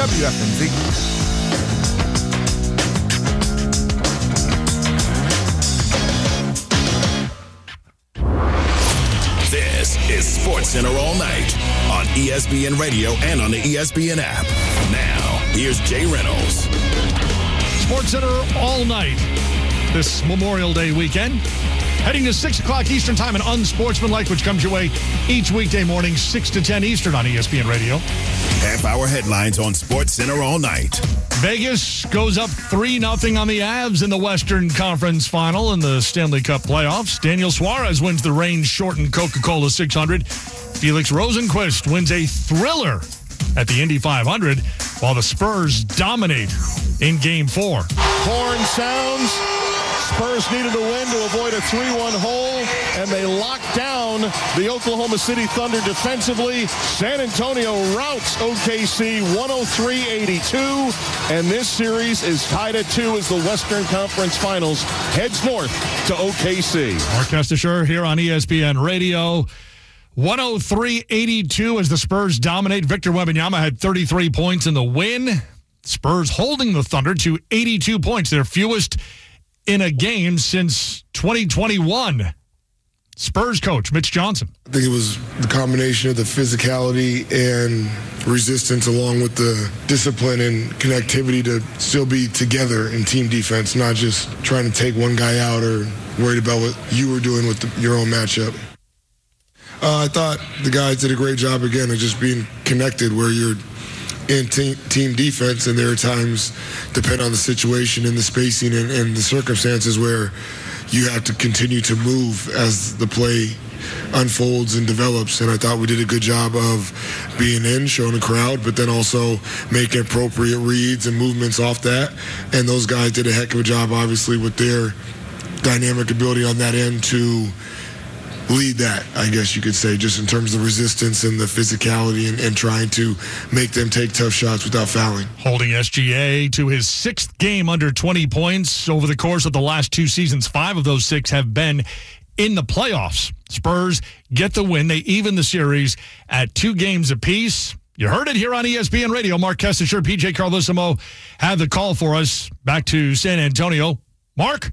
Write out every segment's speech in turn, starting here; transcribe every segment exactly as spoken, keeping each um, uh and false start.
W F M Z. This is Sports Center all night on E S P N Radio and on the E S P N app. Now, here's Jay Reynolds. Sports Center all night this Memorial Day weekend. Heading to six o'clock Eastern Time and Unsportsmanlike, which comes your way each weekday morning, six to ten Eastern on E S P N Radio. Half-hour headlines on Sports Center all night. Vegas goes up three nothing on the Avs in the Western Conference Final in the Stanley Cup playoffs. Daniel Suarez wins the rain-shortened Coca-Cola six hundred. Felix Rosenqvist wins a thriller at the Indy five hundred, while the Spurs dominate in Game four. Horn sounds. Spurs needed a win to avoid a three one hole, and they locked down the Oklahoma City Thunder defensively. San Antonio routs O K C one oh three eighty-two, and this series is tied at two as the Western Conference Finals heads north to O K C. Mark Kestisher here on E S P N Radio. one oh three eighty-two as the Spurs dominate. Victor Wembanyama had thirty-three points in the win. Spurs holding the Thunder to eighty-two points, their fewest in a game since twenty twenty-one. Spurs coach Mitch Johnson. I think it was the combination of the physicality and resistance along with the discipline and connectivity to still be together in team defense, not just trying to take one guy out or worried about what you were doing with the, your own matchup. Uh, I thought the guys did a great job again of just being connected where you're in team, team defense, and there are times, depending on the situation and the spacing and, and the circumstances, where you have to continue to move as the play unfolds and develops. And I thought we did a good job of being in, showing the crowd, but then also making appropriate reads and movements off that. And those guys did a heck of a job, obviously, with their dynamic ability on that end to lead that, I guess you could say, just in terms of resistance and the physicality and, and trying to make them take tough shots without fouling. Holding S G A to his sixth game under twenty points over the course of the last two seasons. Five of those six have been in the playoffs. Spurs get the win. They even the series at two games apiece. You heard it here on E S P N Radio. Mark Kestisher, P J Carlissimo had the call for us. Back to San Antonio. Mark?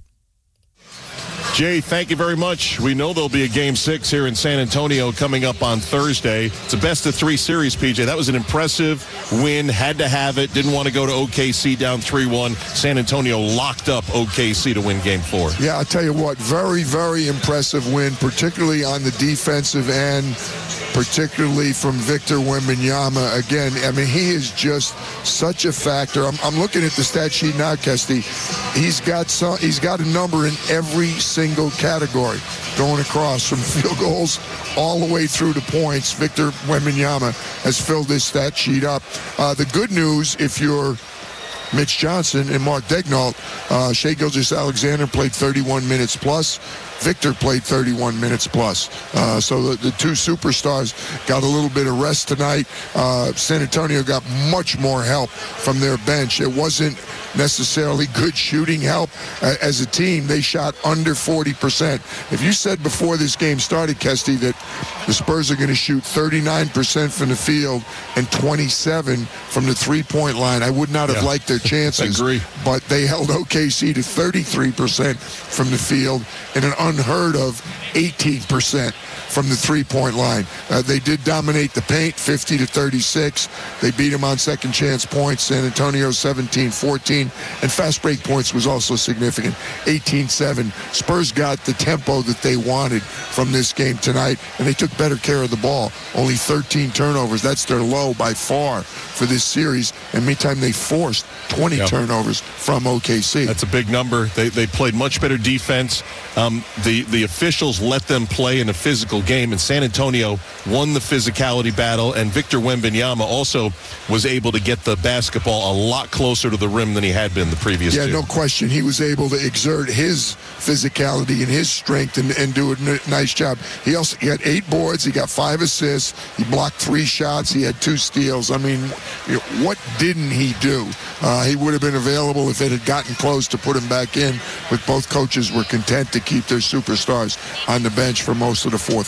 Jay, thank you very much. We know there'll be a game six here in San Antonio coming up on Thursday. It's a best of three series, P J. That was an impressive win. Had to have it. Didn't want to go to O K C down three one. San Antonio locked up O K C to win game four. Yeah, I'll tell you what, very, very impressive win, particularly on the defensive end, particularly from Victor Wembanyama. Again, I mean, he is just such a factor. I'm, I'm looking at the stat sheet now, Kesty. He's got some, he's got a number in every single category going across from field goals all the way through to points. Victor Wembanyama has filled this stat sheet up. Uh, the good news, if you're Mitch Johnson and Mark Daigneault, uh, Shai Gilgeous-Alexander played thirty-one minutes plus. Victor played thirty-one minutes plus. Uh, so the, the two superstars got a little bit of rest tonight. Uh, San Antonio got much more help from their bench. It wasn't necessarily good shooting help. Uh, as a team, they shot under forty percent. If you said before this game started, Kesty, that the Spurs are going to shoot thirty-nine percent from the field and twenty-seven from the three-point line, I would not have yeah. liked their chances. I agree. But they held O K C to thirty-three percent from the field and an unheard of eighteen percent from the three-point line. Uh, they did dominate the paint, fifty to thirty-six. They beat them on second chance points. San Antonio seventeen fourteen, and fast break points was also significant, eighteen seven. Spurs got the tempo that they wanted from this game tonight, and they took better care of the ball. Only thirteen turnovers. That's their low by far for this series, and meantime they forced twenty yep. turnovers from O K C. That's a big number. They they played much better defense. Um, the, the officials let them play in a physical game, and San Antonio won the physicality battle, and Victor Wembanyama also was able to get the basketball a lot closer to the rim than he had been the previous yeah, two. Yeah, no question. He was able to exert his physicality and his strength and, and do a n- nice job. He also he had eight boards. He got five assists. He blocked three shots. He had two steals. I mean, you know, what didn't he do? Uh, he would have been available if it had gotten close to put him back in, but both coaches were content to keep their superstars on the bench for most of the fourth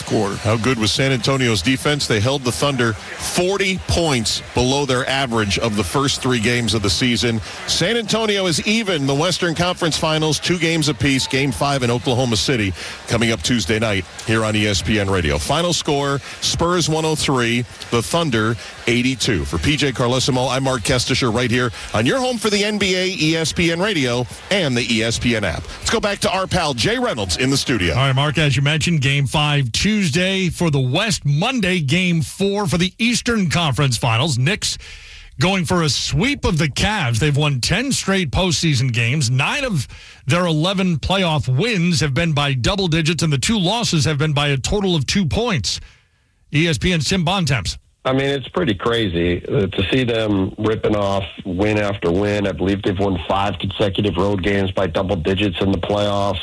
fourth quarter. How good was San Antonio's defense? They held the Thunder forty points below their average of the first three games of the season. San Antonio is even the Western Conference Finals, two games apiece. Game five in Oklahoma City coming up Tuesday night here on E S P N Radio. Final score, Spurs one oh three, the Thunder eighty-two. For P J Carlesimo, I'm Mark Kestisher right here on your home for the N B A, E S P N Radio, and the E S P N app. Let's go back to our pal Jay Reynolds in the studio. All right, Mark, as you mentioned, Game five Tuesday for the West, Monday Game four for the Eastern Conference Finals. Knicks going for a sweep of the Cavs. They've won ten straight postseason games. Nine of their eleven playoff wins have been by double digits, and the two losses have been by a total of two points. E S P N's Tim Bontemps. I mean, it's pretty crazy uh, to see them ripping off win after win. I believe they've won five consecutive road games by double digits in the playoffs.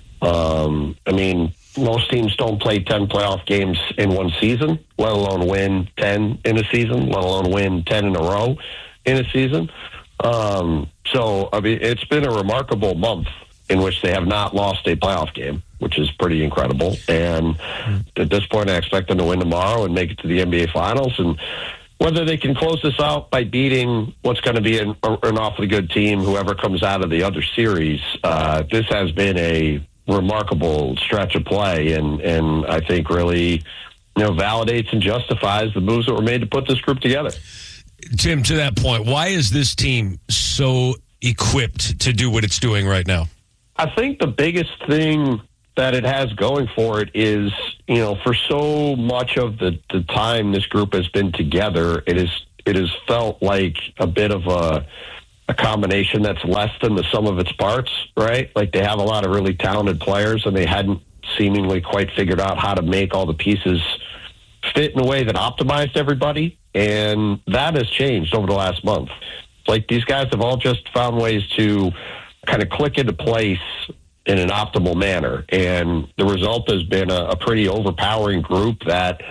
Um, I mean, most teams don't play ten playoff games in one season, let alone win ten in a season, let alone win ten in a row in a season. Um, so, I mean, it's been a remarkable month in which they have not lost a playoff game, which is pretty incredible. And at this point, I expect them to win tomorrow and make it to the N B A Finals. And whether they can close this out by beating what's going to be an, an awfully good team, whoever comes out of the other series, uh, this has been a remarkable stretch of play, and, and I think really, you know, validates and justifies the moves that were made to put this group together. Tim, to that point, why is this team so equipped to do what it's doing right now? I think the biggest thing that it has going for it is, you know, for so much of the, the time this group has been together, it is it has felt like a bit of a a combination that's less than the sum of its parts, right? Like they have a lot of really talented players, and they hadn't seemingly quite figured out how to make all the pieces fit in a way that optimized everybody, and that has changed over the last month. It's like these guys have all just found ways to kind of click into place in an optimal manner, and the result has been a, a pretty overpowering group that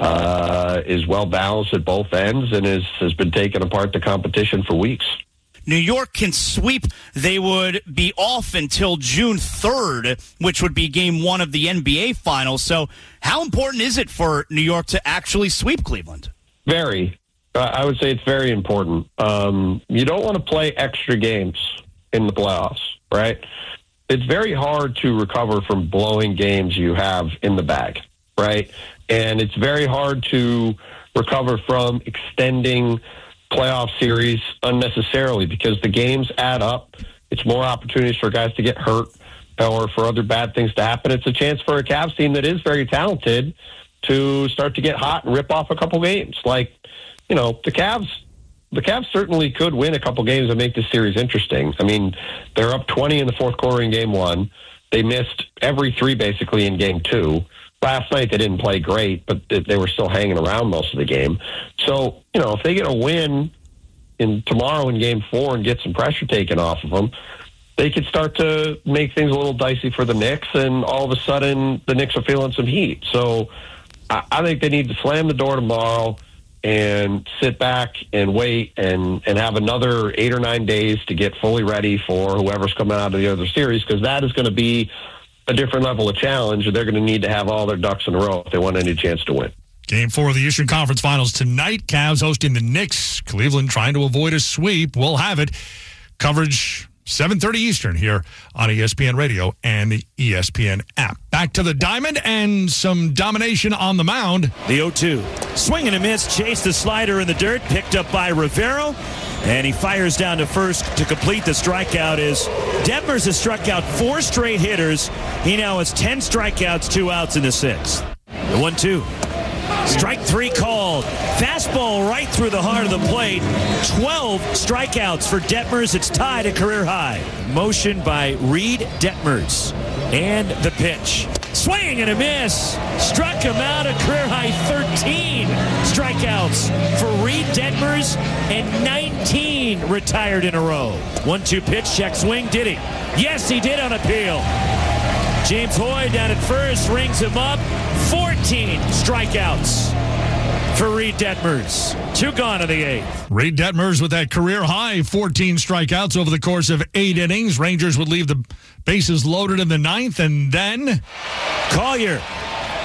uh, is well balanced at both ends and is, has been taking apart the competition for weeks. New York can sweep. They would be off until June third, which would be game one of the N B A Finals. So how important is it for New York to actually sweep Cleveland? Very. Uh, I would say it's very important. Um, you don't want to play extra games in the playoffs, right? It's very hard to recover from blowing games you have in the bag, right? And it's very hard to recover from extending playoff series unnecessarily because the games add up. It's more opportunities for guys to get hurt or for other bad things to happen. It's a chance for a Cavs team that is very talented to start to get hot and rip off a couple games. Like, you know, the Cavs, the Cavs certainly could win a couple games and make this series interesting. I mean, they're up twenty in the fourth quarter in game one. They missed every three basically in game two. Last night they didn't play great, but they were still hanging around most of the game. So, you know, if they get a win in tomorrow in game four and get some pressure taken off of them, they could start to make things a little dicey for the Knicks, and all of a sudden the Knicks are feeling some heat. So I, I think they need to slam the door tomorrow and sit back and wait and, and have another eight or nine days to get fully ready for whoever's coming out of the other series, because that is going to be a different level of challenge, and they're going to need to have all their ducks in a row if they want any chance to win. Game four of the Eastern Conference Finals tonight. Cavs hosting the Knicks. Cleveland trying to avoid a sweep. We'll have it. Coverage seven thirty Eastern here on E S P N Radio and the E S P N app. Back to the diamond and some domination on the mound. The oh two. Swing and a miss. Chased the slider in the dirt. Picked up by Rivero. And he fires down to first to complete the strikeout as Detmers has struck out four straight hitters. He now has ten strikeouts, two outs in the sixth. The one two. Strike three called. Fastball right through the heart of the plate. twelve strikeouts for Detmers. It's tied a career high. Motion by Reed Detmers. And the pitch. Swing and a miss. Struck him out, a career high thirteen strikeouts for Reed Detmers and nineteen retired in a row. one two pitch, check swing. Did he? Yes, he did on appeal. James Hoy down at first, rings him up. fourteen strikeouts for Reed Detmers. Two gone in the eighth. Reed Detmers with that career high fourteen strikeouts over the course of eight innings. Rangers would leave the bases loaded in the ninth, and then Collier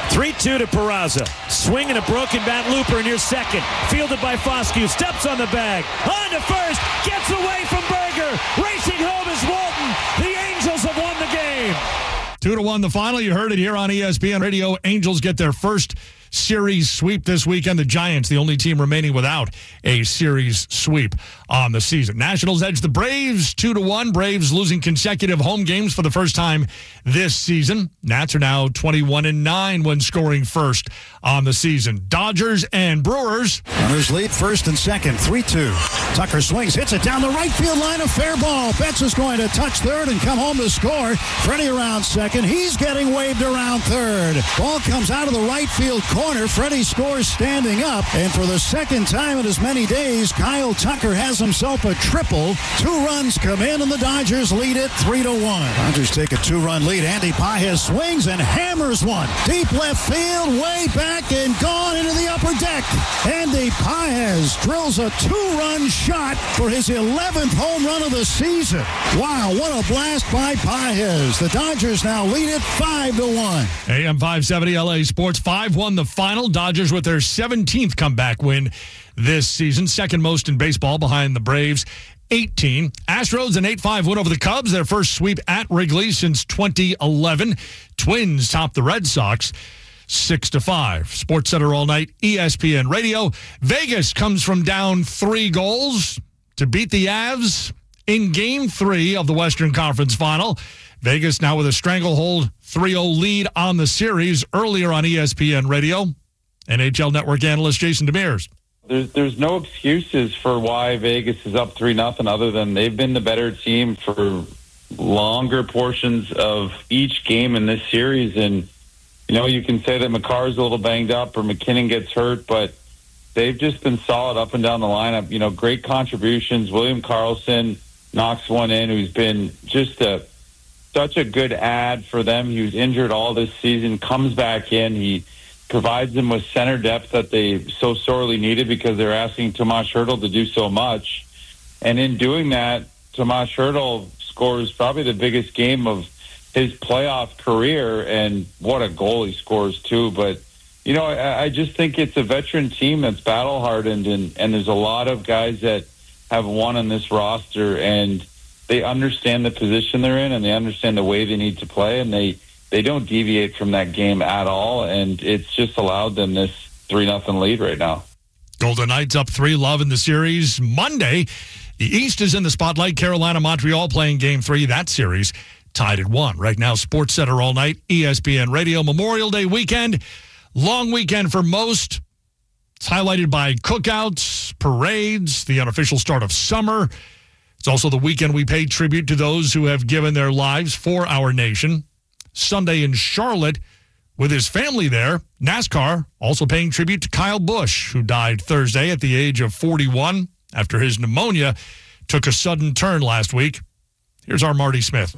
three two to Peraza. Swinging a broken bat looper near second. Fielded by Foscue. Steps on the bag. On to first. Gets away from Berger. Racing home is Walton. The Angels have won the game. Two to one the final. You heard it here on E S P N Radio. Angels get their first series sweep this weekend. The Giants, the only team remaining without a series sweep on the season. Nationals edge the Braves two to one. Braves losing consecutive home games for the first time this season. Nats are now twenty-one and nine when scoring first on the season. Dodgers and Brewers. Runners lead first and second, three two. Tucker swings, hits it down the right field line, a fair ball. Betts is going to touch third and come home to score. Freddie around second. He's getting waved around third. Ball comes out of the right field corner. Freddie scores standing up. And for the second time in as many days, Kyle Tucker has himself a triple. Two runs come in, and the Dodgers lead it three to one. Dodgers take a two-run lead. Andy Pages swings and hammers one. Deep left field, way back and gone into the upper deck. Andy Pages drills a two-run shot for his eleventh home run of the season. Wow, what a blast by Pages. The Dodgers now lead it five to one. A M five seventy L A Sports, five one the final. Dodgers with their seventeenth comeback win this season, second most in baseball behind the Braves, eighteen. Astros an eight five win over the Cubs, their first sweep at Wrigley since twenty eleven. Twins top the Red Sox six to five. Sports Center all night, E S P N Radio. Vegas comes from down three goals to beat the Avs in Game three of the Western Conference Final. Vegas now with a stranglehold three oh lead on the series. Earlier on E S P N Radio, N H L Network analyst Jason Demers. There's there's no excuses for why Vegas is up three nothing other than they've been the better team for longer portions of each game in this series. And, you know, you can say that McCarr's a little banged up or McKinnon gets hurt, but they've just been solid up and down the lineup. You know, great contributions. William Karlsson knocks one in, who's been just a such a good ad for them. He was injured all this season, comes back in. He provides them with center depth that they so sorely needed because they're asking Tomas Hertl to do so much. And in doing that, Tomas Hertl scores probably the biggest game of his playoff career, and what a goal he scores too. But, you know, I, I just think it's a veteran team that's battle-hardened, and, and there's a lot of guys that have won on this roster, and they understand the position they're in, and they understand the way they need to play, and they, they don't deviate from that game at all, and it's just allowed them this three nothing lead right now. Golden Knights up three love in the series. Monday, the East is in the spotlight. Carolina, Montreal playing game three. That series tied at one. Right now, Sports Center all night, E S P N Radio. Memorial Day weekend, long weekend for most. It's highlighted by cookouts, parades, the unofficial start of summer. It's also the weekend we pay tribute to those who have given their lives for our nation. Sunday in Charlotte, with his family there, NASCAR also paying tribute to Kyle Busch, who died Thursday at the age of forty-one after his pneumonia took a sudden turn last week. Here's our Marty Smith.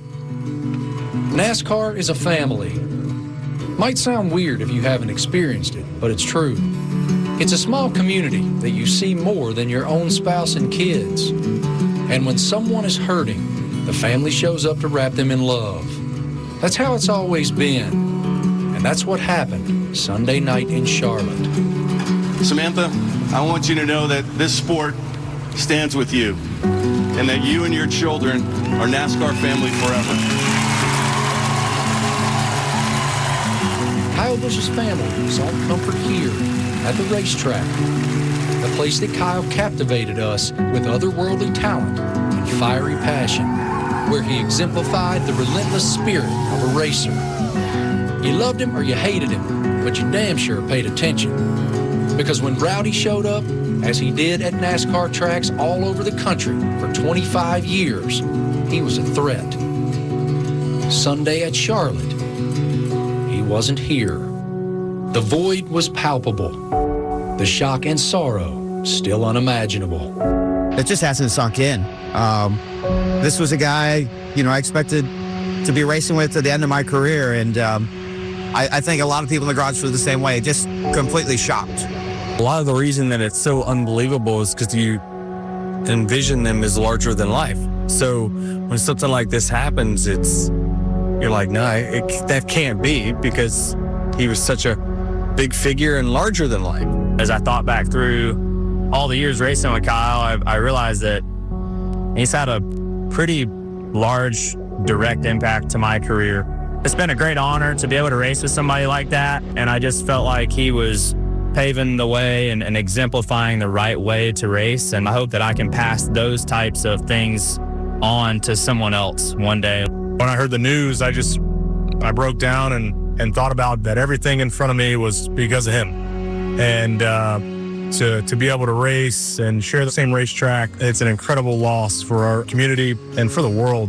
NASCAR is a family. Might sound weird if you haven't experienced it, but it's true. It's a small community that you see more than your own spouse and kids. And when someone is hurting, the family shows up to wrap them in love. That's how it's always been. And that's what happened Sunday night in Charlotte. Samantha, I want you to know that this sport stands with you and that you and your children are NASCAR family forever. Kyle Busch's family sought comfort here at the racetrack, the place that Kyle captivated us with otherworldly talent and fiery passion, where he exemplified the relentless spirit of a racer. You loved him or you hated him, but you damn sure paid attention. Because when Rowdy showed up, as he did at NASCAR tracks all over the country for twenty-five years, he was a threat. Sunday at Charlotte, he wasn't here. The void was palpable. The shock and sorrow still unimaginable. It just hasn't sunk in. Um, this was a guy, you know, I expected to be racing with at the end of my career, and um, I, I think a lot of people in the garage feel the same way, just completely shocked. A lot of the reason that it's so unbelievable is because you envision them as larger than life. So when something like this happens, it's you're like, no, it, that can't be, because he was such a big figure and larger than life. As I thought back through all the years racing with Kyle, I, I realized that he's had a pretty large direct impact to my career. It's been a great honor to be able to race with somebody like that, and I just felt like he was paving the way and, and exemplifying the right way to race, and I hope that I can pass those types of things on to someone else one day. When I heard the news, I just, I broke down and, and thought about that everything in front of me was because of him. And uh, to, to be able to race and share the same racetrack, it's an incredible loss for our community and for the world.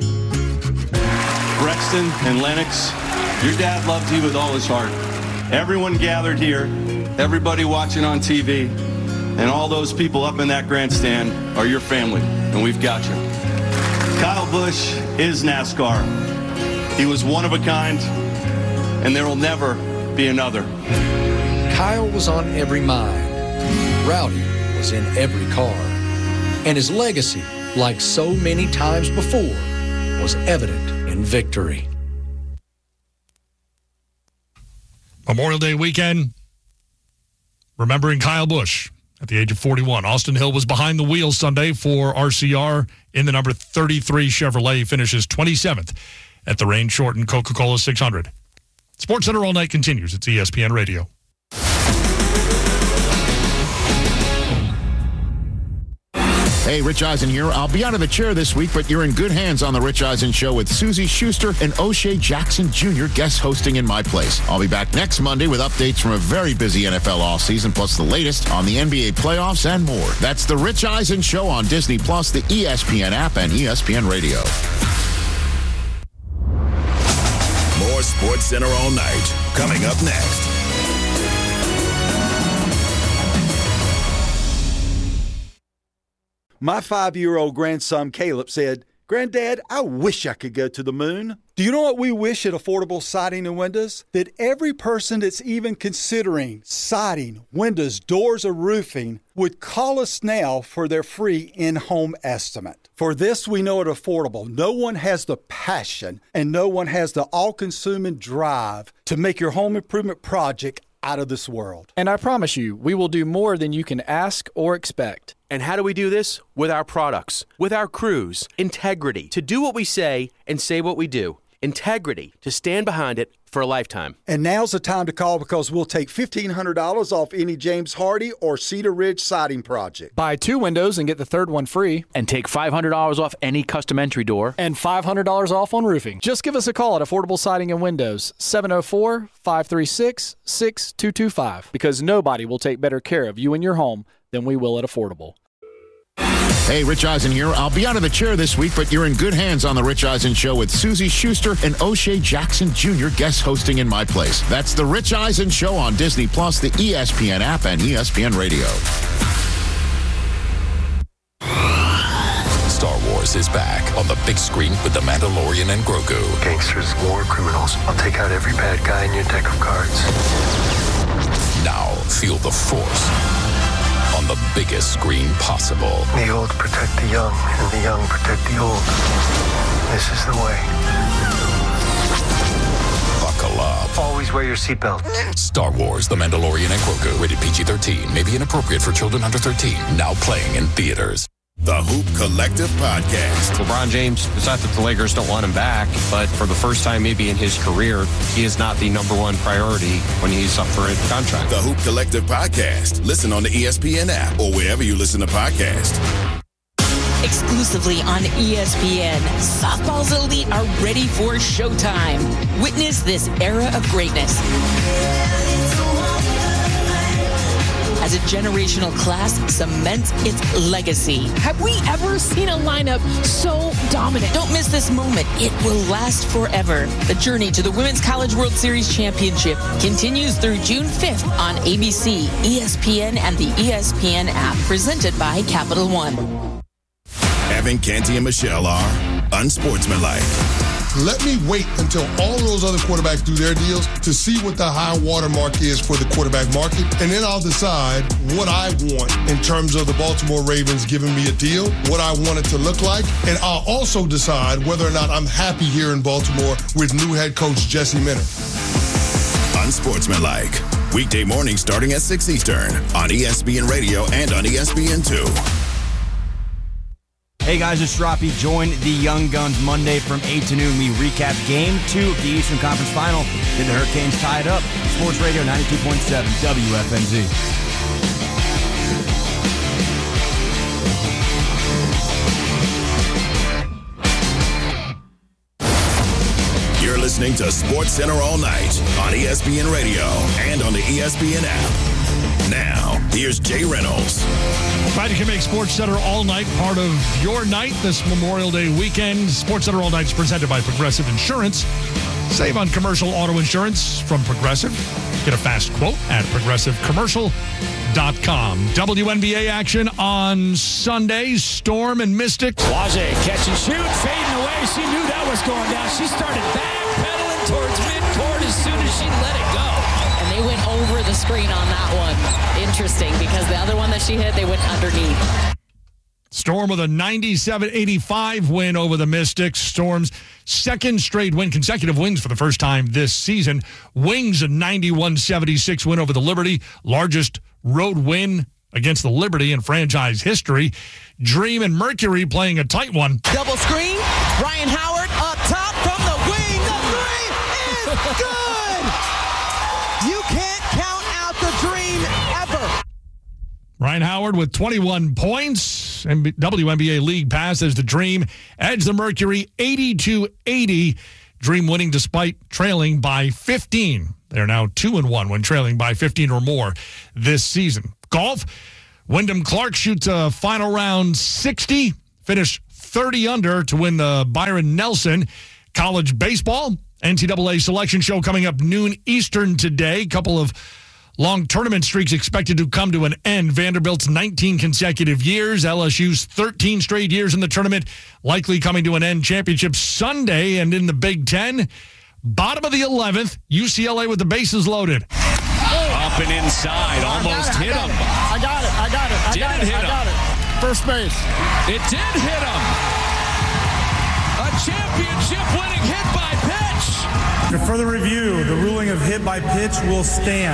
Brexton and Lennox, your dad loved you with all his heart. Everyone gathered here, everybody watching on T V, and all those people up in that grandstand are your family, and we've got you. Kyle Busch is NASCAR. He was one of a kind, and there will never be another. Kyle was on every mind. Rowdy was in every car. And his legacy, like so many times before, was evident in victory. Memorial Day weekend, remembering Kyle Busch at the age of forty-one. Austin Hill was behind the wheel Sunday for R C R in the number thirty-three Chevrolet. He finishes twenty-seventh at the rain-shortened Coca-Cola six hundred. Sports Center All Night continues. It's E S P N Radio. Hey, Rich Eisen here. I'll be out of the chair this week, but you're in good hands on The Rich Eisen Show with Susie Schuster and O'Shea Jackson Junior guest hosting in my place. I'll be back next Monday with updates from a very busy N F L offseason, plus the latest on the N B A playoffs and more. That's The Rich Eisen Show on Disney Plus, the E S P N app, and E S P N Radio. More Sports Center all night. Coming up next. My five-year-old grandson, Caleb, said, "Granddad, I wish I could go to the moon." Do you know what we wish at Affordable Siding and Windows? That every person that's even considering siding, windows, doors, or roofing would call us now for their free in-home estimate. For this, we know at Affordable, no one has the passion and no one has the all-consuming drive to make your home improvement project out of this world. And I promise you, we will do more than you can ask or expect. And how do we do this? With our products, with our crews, integrity, to do what we say and say what we do. Integrity, to stand behind it for a lifetime. And now's the time to call because we'll take fifteen hundred dollars off any James Hardy or Cedar Ridge siding project. Buy two windows and get the third one free. And take five hundred dollars off any custom entry door. And five hundred dollars off on roofing. Just give us a call at Affordable Siding and Windows, seven oh four, five three six, six two two five. Because nobody will take better care of you and your home than we will at Affordable. Hey, Rich Eisen here. I'll be out of the chair this week, but you're in good hands on The Rich Eisen Show with Susie Schuster and O'Shea Jackson Junior guest hosting in my place. That's The Rich Eisen Show on Disney Plus, the E S P N app, and E S P N Radio. Star Wars is back on the big screen with The Mandalorian and Grogu. Gangsters, war criminals. I'll take out every bad guy in your deck of cards. Now feel the Force on the biggest screen possible. The old protect the young, and the young protect the old. This is the way. Buckle up. Always wear your seatbelt. Star Wars, The Mandalorian and Grogu. Rated P G thirteen. May be inappropriate for children under thirteen. Now playing in theaters. The Hoop Collective Podcast. LeBron James, it's not that the Lakers don't want him back, but for the first time maybe in his career, he is not the number one priority when he's up for a contract. The Hoop Collective Podcast. Listen on the E S P N app or wherever you listen to podcasts. Exclusively on E S P N, softball's elite are ready for showtime. Witness this era of greatness as a generational class cements its legacy. Have we ever seen a lineup so dominant? Don't miss this moment. It will last forever. The journey to the Women's College World Series Championship continues through June fifth on A B C, E S P N, and the E S P N app, presented by Capital One. Evan, Canty, and Michelle are unsportsmanlike. Let me wait until all those other quarterbacks do their deals to see what the high watermark is for the quarterback market, and then I'll decide what I want in terms of the Baltimore Ravens giving me a deal, what I want it to look like, and I'll also decide whether or not I'm happy here in Baltimore with new head coach Jesse Minter. unsportsmanlike. Weekday mornings starting at six Eastern on E S P N Radio and on E S P N two. Hey guys, it's Stroppy. Join the Young Guns Monday from eight to noon. We recap Game two of the Eastern Conference Final. Then the Hurricanes tied up. Sports Radio ninety-two point seven W F M Z. You're listening to Sports Center all night on E S P N Radio and on the E S P N app. Now, here's Jay Reynolds. Glad you can make Sports Center all night part of your night this Memorial Day weekend. Sports Center all night is presented by Progressive Insurance. Save on commercial auto insurance from Progressive. Get a fast quote at progressive commercial dot com. W N B A action on Sunday. Storm and Mystics. Waje catch and shoot, fading away. She knew that was going down. She started backpedaling towards midcourt as soon as she let it go. And they went over the screen on that one. Interesting, because the other one that she hit, they went underneath. Storm with a ninety-seven eighty-five win over the Mystics. Storm's second straight win, consecutive wins for the first time this season. Wings a ninety-one seventy-six win over the Liberty, largest road win against the Liberty in franchise history. Dream and Mercury playing a tight one. Double screen, Ryan Howard up top from the wing. The three is good. You can't count out the Dream ever. Ryan Howard with twenty-one points, and W N B A League pass as the Dream edge the Mercury eighty-two eighty. Dream winning despite trailing by fifteen. They're now two and one when trailing by fifteen or more this season. Golf, Wyndham Clark shoots a final round sixty, finished thirty under to win the Byron Nelson. College baseball, N C double A selection show coming up noon Eastern today. Couple of long tournament streaks expected to come to an end. Vanderbilt's nineteen consecutive years, L S U's thirteen straight years in the tournament, likely coming to an end. Championship Sunday, and in the Big Ten, bottom of the eleventh, U C L A with the bases loaded. Up and inside, almost hit him. I got it, I got it, I did got it it, hit I him? got it. First base. It did hit him. A championship winning hit by pitch. For further review, the ruling of hit by pitch will stand.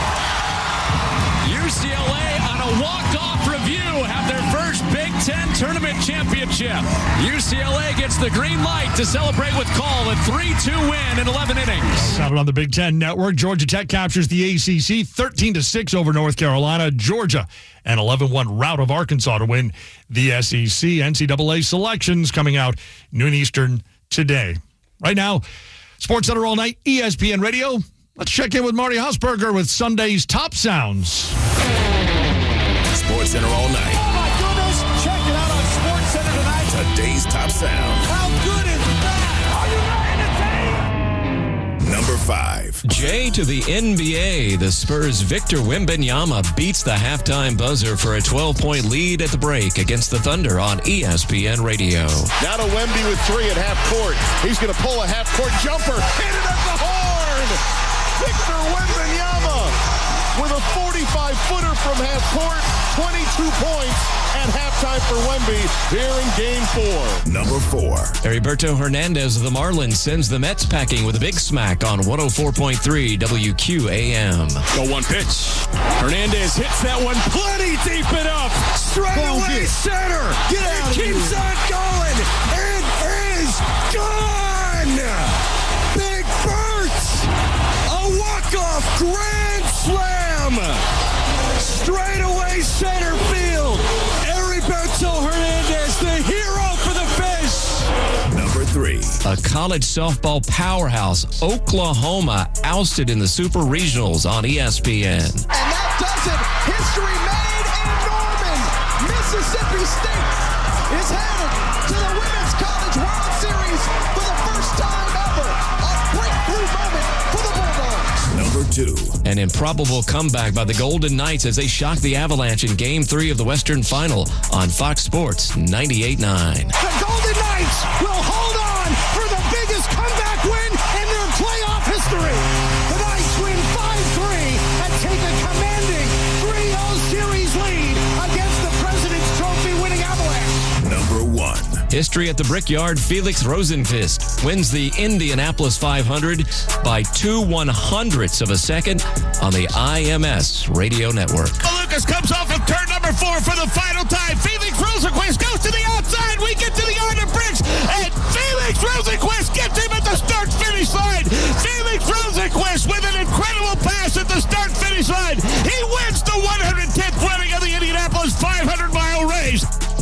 U C L A on a walk-off review have their first Big Ten tournament championship. U C L A gets the green light to celebrate with Call, a three two win in eleven innings. Out on the Big Ten Network, Georgia Tech captures the A C C thirteen to six over North Carolina. Georgia, an eleven one rout of Arkansas to win the S E C. N C double A selections coming out noon Eastern today. Right now, Sports Center all night, E S P N Radio. Let's check in with Marty Hausberger with Sunday's Top Sounds. Sports Center all night. Oh my goodness, check it out on Sports Center tonight. Today's Top Sound. How good is that? Are you ready to take? Number five. J to the N B A. The Spurs' Victor Wembanyama beats the halftime buzzer for a twelve-point lead at the break against the Thunder on E S P N Radio. Now to Wemby with three at half court. He's going to pull a half court jumper. Hit it at the horn. Victor Wembanyama with a forty-five footer from half court. twenty-two points at halftime for Wemby here in game four. Number four. Heriberto Hernandez of the Marlins sends the Mets packing with a big smack on one oh four point three W Q A M. Go one pitch. Hernandez hits that one plenty deep enough. Straight away center. Get out it keeps here. on going. It is gone. Big Bert. A walk-off grand slam. Straight away center field. Heriberto Hernandez, the hero for the Fish. Number three. A college softball powerhouse, Oklahoma, ousted in the Super Regionals on E S P N. And that does it. History made in Norman. Mississippi State is headed to the Women's College World Series for the first time ever. A breakthrough moment for the Bulldogs. Number two. An improbable comeback by the Golden Knights as they shock the Avalanche in Game three of the Western Final on Fox Sports ninety-eight nine. The Golden Knights will hold on for the biggest comeback win in their playoff history. The Knights win five three and take a commanding three oh series lead against the President's Trophy winning Avalanche. Number one. History at the Brickyard, Felix Rosenqvist wins the Indianapolis five hundred by two one-hundredths of a second on the I M S Radio Network. Lucas comes off of turn number four for the final time. Felix Rosenqvist goes to the outside. We get to the yard of bricks, and Felix Rosenqvist gets him at the start-finish line. Felix Rosenqvist with an incredible pass at the start-finish line. He wins the one hundred tenth running of the Indianapolis five hundred mile race.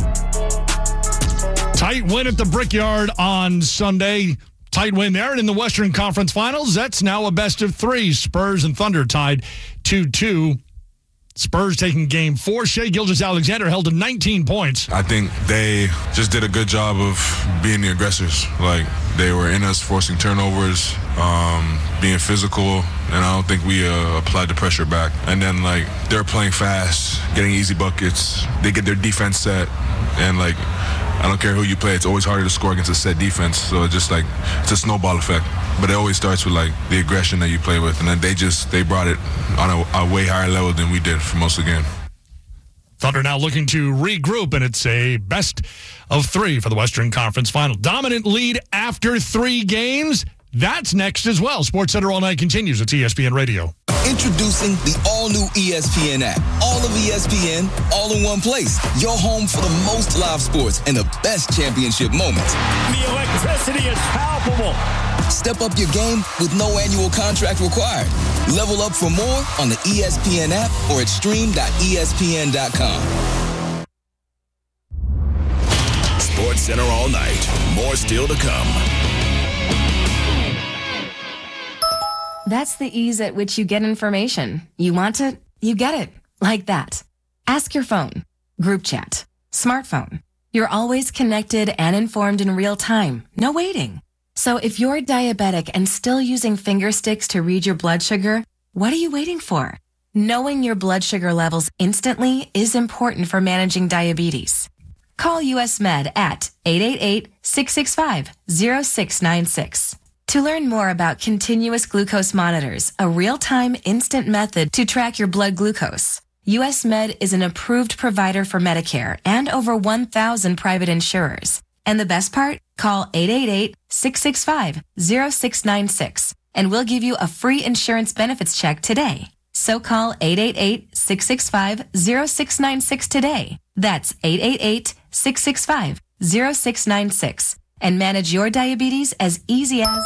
Tight win at the Brickyard on Sunday. Tight win there. And in the Western Conference Finals, that's now a best of three. Spurs and Thunder tied two two. Spurs taking game four. Shai Gilgeous-Alexander held to nineteen points. I think they just did a good job of being the aggressors. Like, they were in us, forcing turnovers, um, being physical, and I don't think we uh, applied the pressure back. And then, like, they're playing fast, getting easy buckets. They get their defense set, and, like, I don't care who you play, it's always harder to score against a set defense. So it's just like, it's a snowball effect. But it always starts with like the aggression that you play with. And then they just, they brought it on a, a way higher level than we did for most of the game. Thunder now looking to regroup, and it's a best of three for the Western Conference Final. Dominant lead after three games. That's next as well. SportsCenter All Night continues. It's E S P N Radio. Introducing the all-new E S P N app. All of E S P N, all in one place. Your home for the most live sports and the best championship moments. The electricity is palpable. Step up your game with no annual contract required. Level up for more on the E S P N app or at stream dot E S P N dot com. SportsCenter All Night. More still to come. That's the ease at which you get information. You want it, you get it. Like that. Ask your phone. Group chat. Smartphone. You're always connected and informed in real time. No waiting. So if you're diabetic and still using finger sticks to read your blood sugar, what are you waiting for? Knowing your blood sugar levels instantly is important for managing diabetes. Call U S Med at eight eight eight, six six five, zero six nine six. To learn more about continuous glucose monitors, a real-time instant method to track your blood glucose, U S Med is an approved provider for Medicare and over one thousand private insurers. And the best part? Call eight eight eight, six six five, zero six nine six and we'll give you a free insurance benefits check today. So call eight eight eight, six six five, zero six nine six today. That's eight eight eight, six six five, zero six nine six. And manage your diabetes as easy as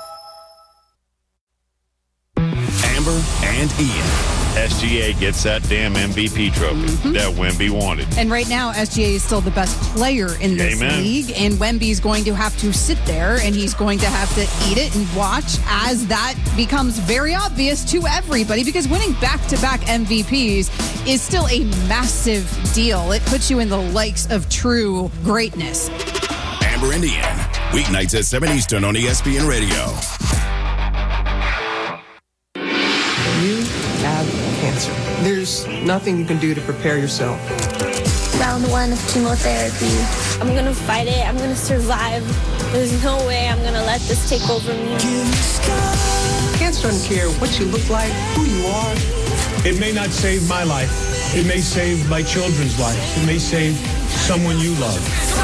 Amber and Ian. S G A gets that damn M V P trophy mm-hmm. that Wemby wanted. And right now, S G A is still the best player in this Amen. league, and Wemby's going to have to sit there, and he's going to have to eat it and watch as that becomes very obvious to everybody, because winning back-to-back M V Ps is still a massive deal. It puts you in the likes of true greatness. Amber and Ian, weeknights at seven Eastern on E S P N Radio. You have cancer. There's nothing you can do to prepare yourself. Round one of chemotherapy. I'm gonna fight it. I'm gonna survive. There's no way I'm gonna let this take over me. Cancer doesn't care what you look like, who you are. It may not save my life. It may save my children's lives. It may save someone you love.